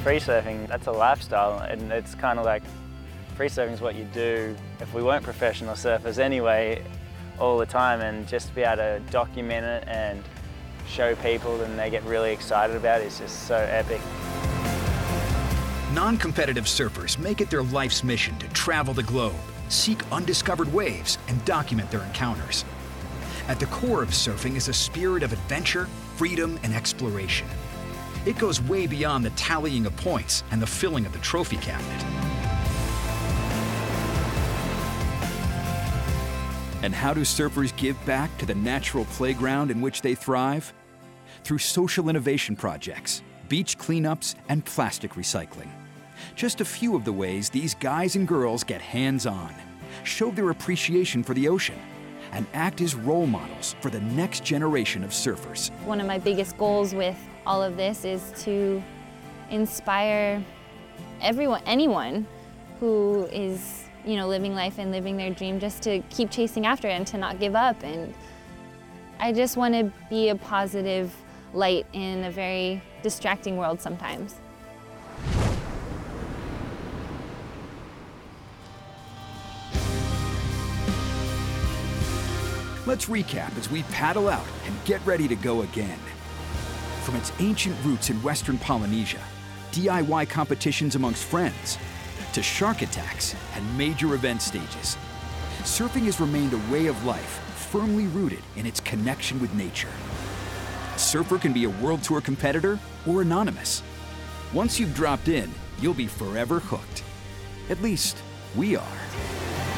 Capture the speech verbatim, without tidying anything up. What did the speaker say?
free surfing, that's a lifestyle, and it's kind of like free surfing is what you do if we weren't professional surfers anyway, all the time, and just to be able to document it and show people and they get really excited about it is just so epic. Non-competitive surfers make it their life's mission to travel the globe, seek undiscovered waves, and document their encounters. At the core of surfing is a spirit of adventure, freedom, and exploration. It goes way beyond the tallying of points and the filling of the trophy cabinet. And how do surfers give back to the natural playground in which they thrive? Through social innovation projects, beach cleanups, and plastic recycling. Just a few of the ways these guys and girls get hands-on, show their appreciation for the ocean, and act as role models for the next generation of surfers. One of my biggest goals with all of this is to inspire everyone, anyone who is, you know, living life and living their dream, just to keep chasing after it and to not give up. And I just want to be a positive light in a very distracting world sometimes. Let's recap as we paddle out and get ready to go again. From its ancient roots in Western Polynesia, D I Y competitions amongst friends, to shark attacks and major event stages, surfing has remained a way of life firmly rooted in its connection with nature. A surfer can be a World Tour competitor or anonymous. Once you've dropped in, you'll be forever hooked. At least, we are.